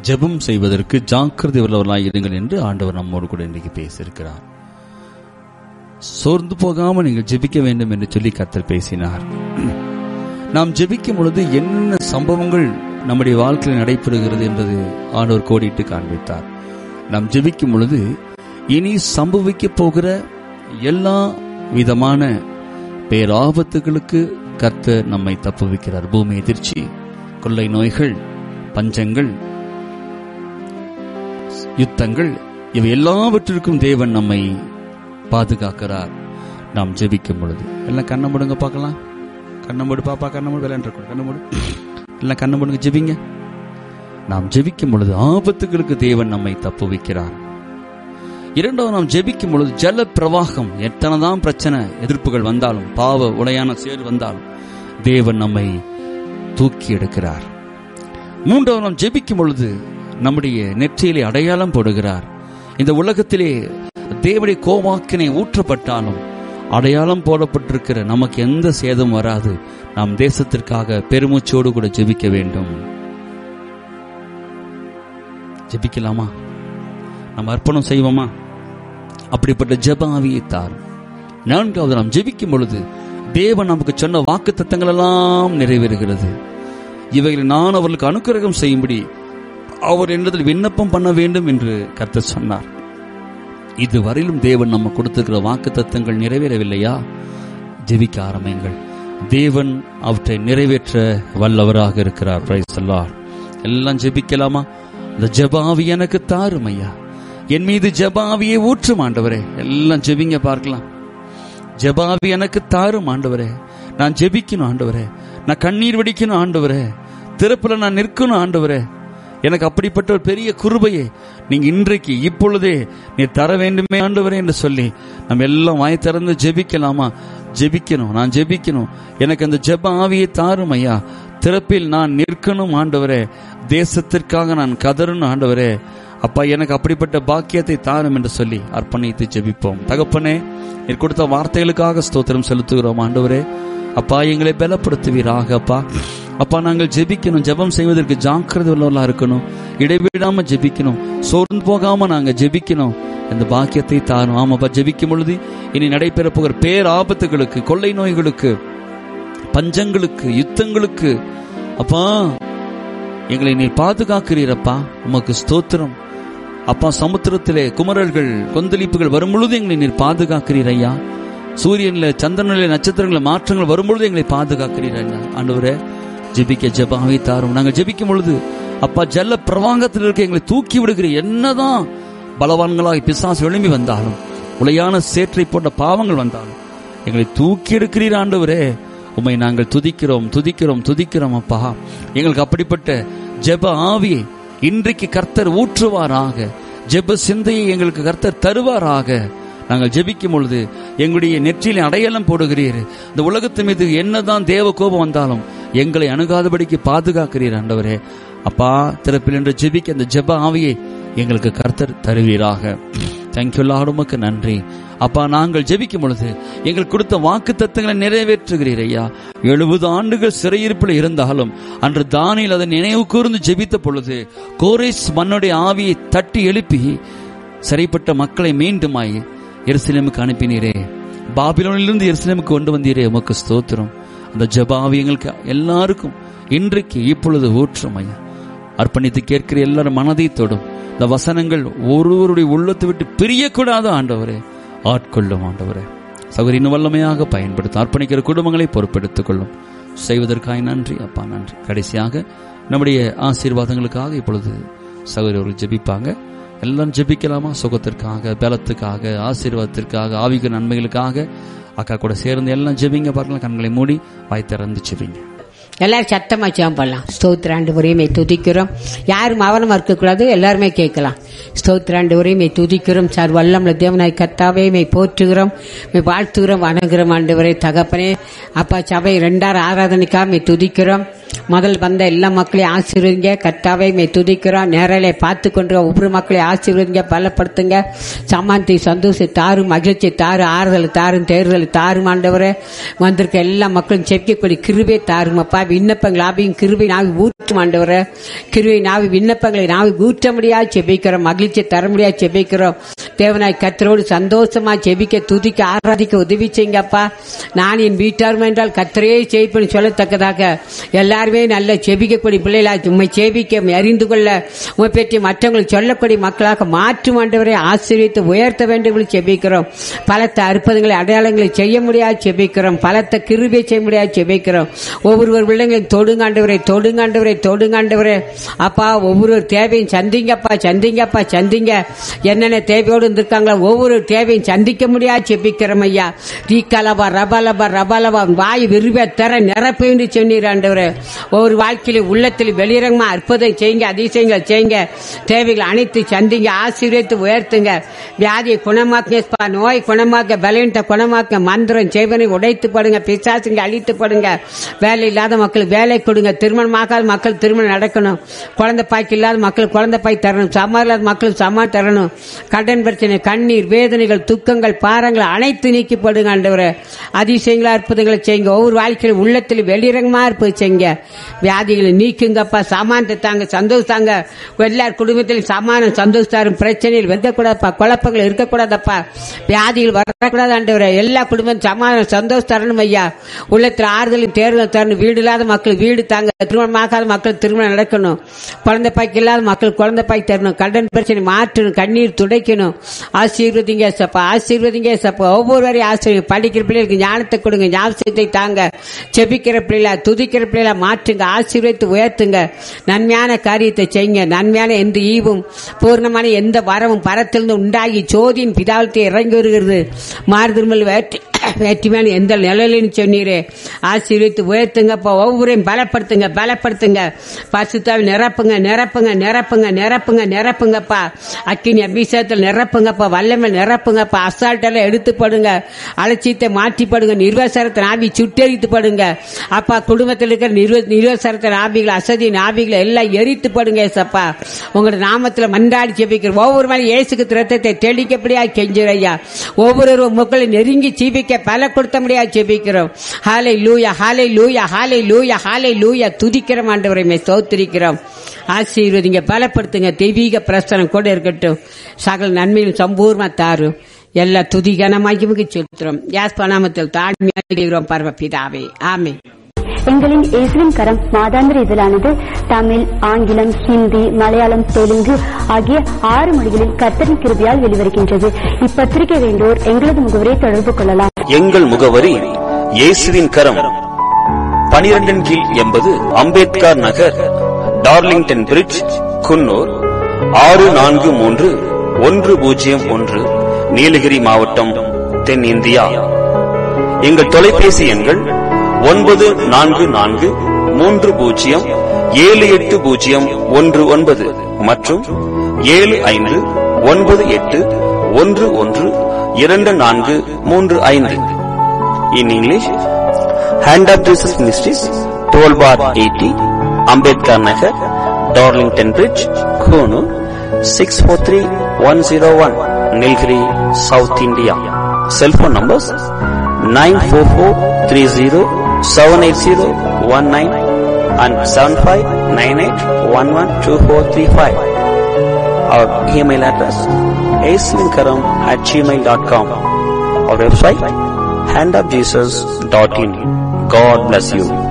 ஜெபம் செய்வதற்கு ஜாக்கிரதை உள்ளவர்களாய் இருங்கள் என்று ஆண்டவர் நம்மோடு கூட இன்றைக்கு பேசியிருக்கிறார். சோர்ந்து போகாமல் நீங்கள் ஜெபிக்க வேண்டும் என்று சொல்லி கர்த்தர் பேசினார். நாம் ஜெபிக்கும் பொழுது என்ன சம்பவங்கள் நம்முடைய வாழ்க்கையில் நடைபெறுகிறது என்பது ஆண்டவர் கோடிட்டு காண்பித்தார். நாம் ஜெபிக்கும் பொழுது இனி சம்பவிக்க போகிற எல்லா விதமான பேராபத்துகளுக்கு கர்த்தர் நம்மை தப்புவிக்கிறார். பூமி எதிர்ச்சி, கொள்ளை நோய்கள், பஞ்சங்கள், யுத்தங்கள், இவை எல்லாவற்றிற்கும் தேவன் நம்மை பாதுகாக்கிறார். நாம் ஜெபிக்கும் பொழுது எல்லாம் கண்ணை மூடுங்க பார்க்கலாம். கண்ணை மூடு பாப்பா, கண்ணை மூடு, விளையாண்டு கண்ணை மூடு, எல்லாம் கண்ணை மூடுங்க, ஜெபிங்க. நாம் ஜெபிக்கும் பொழுது ஆபத்துகளுக்கு தேவன் நம்மை தப்புவிக்கிறார். இரண்டாவது, நாம் ஜெபிக்கும் பொழுது ஜல பிரவாகம், எத்தனைதான் பிரச்சனை எதிர்ப்புகள் வந்தாலும், பாவ உளையான சேர் வந்தாலும் தேவன் நம்மை தூக்கி எடுக்கிறார். மூன்றாவது, நாம் ஜெபிக்கும் பொழுது நம்முடைய நெற்றியிலே அடையாளம் போடுகிறார். இந்த உலகத்திலே தேவனுடைய கோவாக்கினை ஊற்றப்பட்டாலும் அடையாளம் போடப்பட்டிருக்கிற நமக்கு எந்த சேதம் வராது. நாம் தேசத்திற்காக பெருமூச்சோடு கூட ஜெபிக்க வேண்டும். ஜெபிக்கலாமா? நம்ம அர்ப்பணம் செய்வோமா? அப்படிப்பட்ட ஜெப ஆவியை தாரும். நான்காவது, நாம் ஜெபிக்கும் பொழுது தேவன் நமக்கு சொன்ன வாக்குத்தத்தங்கள் எல்லாம் நிறைவேறுகிறது. இவைகளை நான் அவர்களுக்கு அனுக்கிரகம் செய்யும்படி அவர் என்னிடத்தில் விண்ணப்பம் பண்ண வேண்டும் என்று கர்த்தர் சொன்னார். இதுவரையிலும் தேவன் நம்ம கொடுத்திருக்கிற வாக்குத்தத்தங்கள் நிறைவேறவில்லையா? ஜெபிக்க ஆரம்பியுங்கள். தேவன் அவற்றை நிறைவேற்ற வல்லவராக இருக்கிறார். Praise the Lord. எல்லாம் ஜெபிக்கலாமா? இந்த ஜெப ஆவி எனக்கு தாரும் ஐயா, என் மீது ஜெப ஆவியை ஊற்றும் ஆண்டவரே. எல்லாம் ஜெபிங்க பார்க்கலாம். ஜெப ஆவி எனக்கு தாரும் ஆண்டவரே. நான் ஜெபிக்கணும் ஆண்டவரே, நான் கண்ணீர் வடிக்கணும் ஆண்டவரே, திறப்புல நான் நிற்கணும் ஆண்டவரே. எனக்கு அப்படிப்பட்ட ஒரு பெரிய கிருபையை நீங்க இன்றைக்கு இப்பொழுதே நீ தர வேண்டுமே ஆண்டவரே என்று சொல்லி நம்ம எல்லாம் வாய் திறந்து ஜெபிக்கலாமா? ஜெபிக்கணும், நான் ஜெபிக்கணும். எனக்கு அந்த ஜெப ஆவியை தாரும் ஐயா. திறப்பில் நான் நிற்கணும் ஆண்டவரே. தேசத்திற்காக நான் கதறணும் ஆண்டவரே. அப்பா, எனக்கு அப்படிப்பட்ட பாக்கியத்தை தாரும் என்று சொல்லி அர்ப்பணித்து ஜெபிப்போம். தகப்பனே, நீர் கொடுத்த வார்த்தைகளுக்காக ஸ்தோத்திரம் செலுத்துகிறோம் ஆண்டவரே. அப்பா, எங்களை பலப்படுத்துவீராக. அப்பா அப்பா நாங்கள் ஜெபிக்கணும். ஜெபம் செய்வதற்கு ஜாக்கிரதை உள்ளவர்களா இருக்கணும். இடைவிடாம ஜெபிக்கணும். சோர்ந்து போகாம நாங்க ஜெபிக்கணும். இந்த பாக்கியத்தை தாரும். ஆமாப்பா, ஜெபிக்கும் பொழுது இனி நடைபெற போகிற பேர் ஆபத்துகளுக்கு, கொள்ளை நோய்களுக்கு, பஞ்சங்களுக்கு, யுத்தங்களுக்கு அப்பா எங்களை நீ பாதுகாக்கிறீரப்பா. உமக்கு ஸ்தோத்திரம் அப்பா. சமுத்திரத்திலே குமரல்கள், கொந்தளிப்புகள் வரும்பொழுது எங்களை நீர் பாதுகாக்கிறீர் ஐயா. சூரியன்ல, சந்திரனில, நட்சத்திரங்கள மாற்றங்கள் வரும்பொழுது எங்களை பாதுகாக்கிறீர் ஐயா. ஆண்டவரே, ஜெபிக்க ஜெப ஆவியை தாரும். நாங்கள் ஜெபிக்கும் பொழுது அப்பா ஜல பிரவாங்கத்தில் இருக்க எங்களை தூக்கி விடுகிறீர். என்னதான் பலவான்களாய் பிசாசு எழும்பி வந்தாலும், உளையான சேற்றை போன்ற பாவங்கள் வந்தாலும் எங்களை தூக்கி எடுக்கிறீர் ஆண்டவரே. உம்மை நாங்கள் துதிக்கிறோம், துதிக்கிறோம், துதிக்கிறோம் அப்பா. எங்களுக்கு அப்படிப்பட்ட ஜெப ஆவியை இன்றைக்கு கர்த்தர் ஊற்றுவாராக. ஜெப சிந்தையை எங்களுக்கு கர்த்தர் தருவாராக. நாங்கள் ஜெபிக்கும் பொழுது எங்களுடைய நெற்றியிலே அடையாளம் போடுகிறீர். இந்த உலகத்தின் மீது என்னதான் தேவ கோபம் வந்தாலும் எங்களை அணுகாதபடிக்கு பாதுகாக்கிறீர் ஆண்டவரே. அப்பா, திறப்பில் என்று ஜெபிக்க அந்த ஜெப ஆவியை எங்களுக்கு கர்த்தர் தருவீராக. தேங்க்யூ லார்ட், உமக்கு நன்றி அப்பா. நாங்கள் ஜெபிக்கும் பொழுது எங்களுக்கு கொடுத்த வாக்கு தத்தங்களை நிறைவேற்றுகிறீர் ஐயா. 70 ஆண்டுகள் சிறையிருப்பில் இருந்தாலும் அன்று தானியேல் அதை நினைவு கூர்ந்து ஜெபித்த பொழுது கோரேஸ் மன்னுடைய ஆவியை தட்டி எழுப்பி சிறைப்பட்ட மக்களை மீண்டுமாய் எருசலேமுக்கு அனுப்பினீரே. பாபிலோனிலிருந்து எருசலேமுக்கு கொண்டு வந்தீரே, உமக்கு ஸ்தோத்திரம். அந்த ஜெப ஆவி எங்களுக்கு எல்லாருக்கும் இன்றைக்கு இப்பொழுது ஊற்றும் ஐயா. அர்ப்பணித்து கேட்கிற எல்லாரும் மனதை தொடும். இந்த வசனங்கள் ஒருவருடைய உள்ளத்தை விட்டு பிரியக்கூடாது ஆண்டவரே. ஆட்கொள்ளும் ஆண்டவரே. சகோதரின் வல்லமையாக பயன்படுத்தும். அர்ப்பணிக்கிற குடும்பங்களை பொறுப்பெடுத்துக் கொள்ளும். செய்வதற்காக நன்றி அப்பா, நன்றி. கடைசியாக நம்முடைய ஆசீர்வாதங்களுக்காக இப்பொழுது சகோதரர்கள் ஜெபிப்பாங்க. எல்லாரும் ஜெபிக்கலாமா? சுகத்திற்காக, பலத்துக்காக, ஆசீர்வாதத்திற்காக, ஆவிக நன்மைகளுக்காக அக்கா கூட சேர்ந்து எல்லாம் ஜெபிங்க பார்க்கலாம். கண்களை மூடி வாய் திறந்து ஜெபிங்க. எல்லாரும் சத்தமா ஜெபம் பண்ணலாம். ஸ்தோத்திராண்டு உரையுமே துதிக்கிறோம். யாரும் அவனமா இருக்கக்கூடாது, எல்லாருமே கேட்கலாம். ஸ்தோத்திராண்டு உரையுமே துதிக்கிறோம். சார் வல்லம்ல தேவனாய் கர்த்தாவே மே போற்றுகிறோம், மே வாழ்த்துகிறோம், வணங்குகிறோம். ஆண்டவரே தகப்பனே அப்பா, சபை 2 ஆராதனைக்காக மே துதிக்கிறோம். முதல் வந்த எல்லா மக்களையும் ஆசீர்வதிங்க. கர்த்தாவே மே துதிக்கிறோம். நேரலை பார்த்து கொண்டு ஒவ்வொரு மக்களையும் ஆசீர்வதிங்க, பலப்படுத்துங்க. சமாந்தி சந்தோஷத்தை தாரும், மகிழ்ச்சி தாரு, ஆறுதல் தாரும், தேர்தல் தாரும். ஆண்டவரே வந்திருக்க எல்லா மக்களும் செபிக்கக்கூடிய கிருபை தாரும் அப்பா. விண்ணப்பங்கள் ஆவியும் கிருபை நாவி ஊற்றும் ஆண்டவரே. கிருபை நாவி விண்ணப்பங்களை நாவி ஊற்ற முடியாது செபிக்கிறோம். மகிழ்ச்சி தர முடியாது செபிக்கிறோம். தேவனாய் கர்த்தரோடு சந்தோஷமா செபிக்க, துதிக்க, ஆராதிக்க உதவி செய்யுங்கப்பா. நான் என் வீட்டாரும் என்றால் கர்த்தரே செய்ப்பேன் சொல்லத்தக்கதாக எல்லாருமே நல்ல செபிக்கக்கூடிய பிள்ளைகளா உண்மை செபிக்க அறிந்து கொள்ள உண்மை பற்றி மற்றவங்களுக்கு சொல்லக்கூடிய மக்களாக மாற்றும் ஆண்டவரை ஆசீர்வதித்து உயர்த்த வேண்டும் என்று செபிக்கிறோம். பலத்த அற்புதங்களை அடையாளங்களை செய்ய முடியாது செபிக்கிறோம். பலத்த கிருபை செய்ய முடியாது செபிக்கிறோம். ஒவ்வொரு பிள்ளைங்களையும் தொடுங்காண்டவரை தொடுங்காண்டவரை தொடுங்காண்டவரை அப்பா. ஒவ்வொரு தேவையும் சந்திங்கப்பா, சந்திங்கப்பா, சந்திங்க. என்னென்ன தேவையோடு இருந்திருக்காங்களோ ஒவ்வொரு தேவையும் சந்திக்க முடியாது செபிக்கிறோம் ஐயா. ரீகலபா ரபலபா ரபலபா வாய் விரும்ப தர நிரப்பு என்று சொன்னீர் ஆண்டவரே. ஒவ்வொரு வாழ்க்கையில உள்ளத்தில் வெளியிறங்கமா அற்புதம் செய்யுங்க, அதிசயங்கள் செய்யுங்க. தேவைகள் அனைத்து சந்திங்க, ஆசீர்வதித்து உயர்த்துங்க. வியாதியை குணமாக்குங்க, நோய் குணமாக்க, பலவீனத்தை குணமாக்க, மந்திரம் செய்வனை உடைத்து படுங்க, பிசாசுங்க அழித்து படுங்க. வேலை இல்லாத மக்களுக்கு வேலை கொடுங்க. திருமணமாகாத மக்கள் திருமணம் நடக்கணும். குழந்தை பாய்க்கு இல்லாத மக்கள் குழந்தை பாய் தரணும். சமா இல்லாத மக்களுக்கு சமா தரணும். கடன் பிரச்சனை, கண்ணீர், வேதனைகள், துக்கங்கள், பாரங்கள் அனைத்து நீக்கப்படுங்க ஆண்டவரே. அதிசயங்களா அற்புதங்களை செய்யுங்க. ஒவ்வொரு வாழ்க்கையில உள்ளத்தில் வெளியிறங்கமா இருப்பது செய்யுங்க. வியாதிகளை நீக்குங்கப்பா. சமானத்தை தாங்க, சந்தோஷம் தாங்க. எல்லார் குடும்பத்திலும் சமானம் சந்தோஷம். பிரச்சனையில் வெந்தக்கூடாதுப்பா, குழப்பங்கள் இருக்கக்கூடாதப்பா, வியாதிகள் வரக்கூடாது ஆண்டவரே. எல்லா குடும்பம் சமானம் சந்தோஷம் தரணும் ஐயா. உள்ளத்தில் ஆறுதலும் தேர்தல் தரணும். வீடு இல்லாத மக்கள் வீடு தாங்க. திருமணமாகாத மக்கள் திருமணம் நடக்கணும். குழந்தை பாய்க்கு இல்லாத மக்கள் குழந்தை பாய் தரணும். கடன் பிரச்சனை மாற்றணும். கண்ணீர் துடைக்கணும். ஆசீர்வதிங்க சப்பா, ஆசீர்வதிங்க சப்பா. ஒவ்வொருவரையும் ஆசீர்வதி. படிக்கிற பிள்ளைகளுக்கு ஞானத்தை கொடுங்க, ஞாபகத்தை தாங்க. செபிக்கிற பிள்ளைகளா, துதிக்கிற பிள்ளைகளா மாற்றுங்க, ஆசீர்வதித்து உயர்த்துங்க. நன்மையான காரியத்தை செய்யுங்க. நன்மையான எந்த ஈவும் பூர்ணமான எந்த வரவும் பரத்திலிருந்து உண்டாகி ஜோதியின் பிதாவத்தை இறங்கி வருகிறது. மாறுதிருமல் வேற்றுமையான எந்த நிலையிலும் சொன்னீரே. ஆசீர்வதித்து உயர்த்துங்கப்பா. ஒவ்வொருவரையும் பலப்படுத்துங்க, பலப்படுத்துங்க. பரிசுத்தாவில் நிரப்புங்க, நிரப்புங்க, நிரப்புங்க, நிரப்புங்க, நிரப்புங்கப்பா. அக்கினி அபிஷேகத்தில் நிரப்புங்கப்பா. வல்லமை நிரப்புங்கப்பா. அசால்ட்டெல்லாம் எடுத்து படுங்க. அலட்சியத்தை மாற்றி படுங்க. நிர்வசரத்தை ஆவி சுட்டெரித்து படுங்க அப்பா. குடும்பத்தில் இருக்கிற நிர்வசரத்தின் ஆவிகள், அசதியின் ஆவிகளை எல்லாம் எரித்து படுங்க ஏசப்பா. உங்களோட நாமத்தில் மன்றாடி ஜெபிக்கிறோம். ஒவ்வொரு மேலே இயேசுக்கு ரத்தத்தை தெளிக்கப்படியா கெஞ்சுறையா. ஒவ்வொரு மக்களை நெருங்கி ஜீவிக்க பல கொடுத்த முடியாது ஜெபிக்கிறோம். ஹல்லேலூயா, ஹல்லேலூயா, ஹல்லேலூயா, ஹல்லேலூயா. துதிக்கிறோம் ஆண்டவரே, ஸ்தோத்திரிக்கிறோம். ஆசீர்வதிங்க, பலப்படுத்துங்க. தெய்வீக பிரசனம் கூட இருக்கட்டும். சகல நன்மையும் சம்பூர்ணமா தாரும். எல்லா துதிகனமாகி செலுத்துறோம். யாஸ்பா நாமத்தில் தாழ்மையாக பரமபிதாவே, ஆமென். எங்களின் இயேசுவின் கரம் மாதாந்திர இதழானது தமிழ், ஆங்கிலம், ஹிந்தி, மலையாளம், தெலுங்கு ஆகிய 6 மொழிகளில் கர்த்தரின் கிருபையால் வெளிவருகின்றது. இப்பத்திரிகை வேண்டோர் எங்களது முகவரியை தொடர்பு கொள்ளலாம். எங்கள் முகவரி இயேசுவின் கரம், 12 கீழ் 80 அம்பேத்கர் நகர், டார்லிங்டன் பிரிட்ஜ், குன்னூர் 643101, நீலகிரி மாவட்டம், தென் இந்தியா. எங்கள் தொலைபேசி எண்கள் 9443078019 மற்றும் 7598112435. In English, Hand of Jesus Ministries, 12/80, Ambedkar Nagar, Darlington Bridge, Konoor, 643101, Nilgiri, South India. Cell phone numbers 94430-78019 and 7598112435. Our email address aislinkaram@gmail.com. Our website handofjesus.in. God bless you.